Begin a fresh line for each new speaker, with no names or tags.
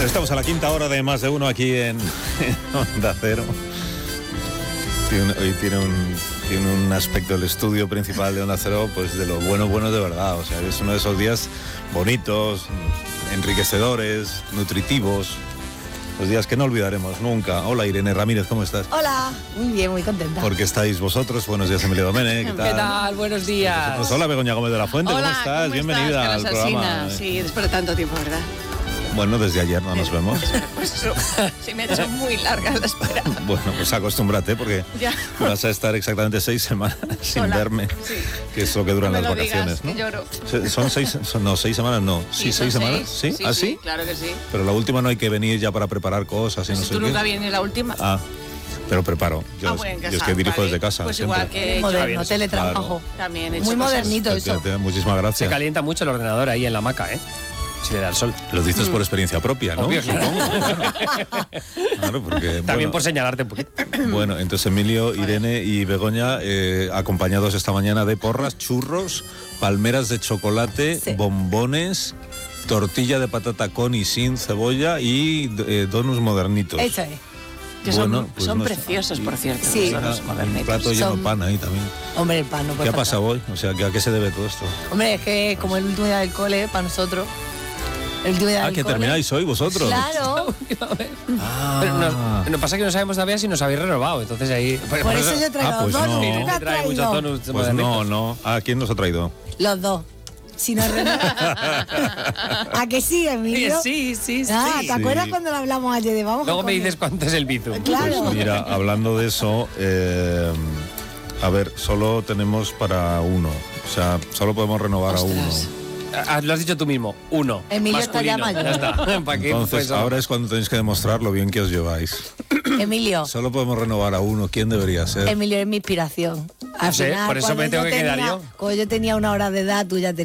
Estamos a la quinta hora de Más de Uno aquí en Onda Cero. Hoy tiene un aspecto del estudio principal de Onda Cero, pues de lo bueno de verdad. O sea, es uno de esos días bonitos, enriquecedores, nutritivos. Los días que no olvidaremos nunca. Hola Irene Ramírez, ¿cómo estás?
Hola, muy bien, muy contenta.
Porque estáis vosotros. Buenos días, Emilio Domene. ¿Qué tal?
¿Qué tal? Buenos días.
Pues hola Begoña Gómez de la Fuente,
Hola,
¿cómo estás?
¿cómo
Bienvenida
estás,
al
Carlos
programa.
Alsina? Sí, después de tanto tiempo, ¿verdad?
Bueno, desde ayer no nos vemos.
Pues eso, se me ha hecho muy larga la espera.
Bueno, pues acostúmbrate porque
Ya.
vas a estar exactamente 6 semanas sin
Sola.
verme,
Sí.
que es lo que duran
No me
las
lo
vacaciones,
digas, que
¿no?
lloro.
Son 6, no, 6 semanas no. Sí,
son
6 semanas. ¿Sí?
Sí,
¿Ah,
sí?
sí?
Claro que sí.
Pero la última no hay que venir ya para preparar cosas y no
Si
sé
tú
qué.
nunca vienes la última.
Ah, pero preparo. Yo,
bueno, en
yo
casa,
es que dirijo
vale.
desde casa.
Pues
siempre.
igual que
Moderno,
yo.
teletrabajo.
También he hecho
Muy
cosas.
modernito eso.
Muchísimas
Se
gracias.
calienta mucho el ordenador ahí en la hamaca, ¿eh? Si le da el sol.
Lo dices por experiencia propia, ¿no?
Obvio, claro.
Claro, porque...
También
bueno,
por señalarte un poquito.
Bueno, entonces Emilio, Irene y Begoña, acompañados esta mañana de porras, churros, palmeras de chocolate,
Sí.
bombones, tortilla de patata con y sin cebolla y donuts modernitos.
Eso es.
Que son,
Bueno, pues
son
no sé.
preciosos, por cierto.
Sí.
Los
Un
modernitos.
plato lleno
Son-
de pan ahí también.
Hombre, el pan no puede
¿Qué ha
faltar.
pasado hoy? O sea, ¿a qué se debe todo esto?
Hombre, es que como el último día del cole, para nosotros, el último día
Ah,
del
que
cole...
termináis hoy vosotros.
Claro,
Ah.
Pero nos pasa que no sabemos todavía si nos habéis renovado. Entonces ahí.
por eso yo traigo
pues
donuts.
no.
¿Tú qué
Irene
has
trae muchos
traído?
donuts
Pues
modernitos.
no. ¿A quién nos ha traído?
Los dos. Si no ¿A que sí, Emilio?
Sí.
Ah, ¿te
Sí.
acuerdas cuando lo hablamos ayer de vamos a
Luego me
comer?
dices cuánto es el bizum.
Claro.
Pues mira, hablando de eso, a ver, solo tenemos para uno. O sea, solo podemos renovar a uno.
Ostras.
Ah, lo has dicho tú mismo. Uno.
Emilio está ya
masculino.
mayor.
Ya está. ¿Para qué?
Entonces,
Pues,
ahora es cuando tenéis que demostrar lo bien que os lleváis.
Emilio,
Solo podemos renovar a uno. ¿Quién debería ser?
Emilio es mi inspiración. Al
No sé,
final,
por eso
cuando
me tengo
yo
que quedar
tenía-
yo.
Cuando yo tenía 1 hora de edad, tú ya tenías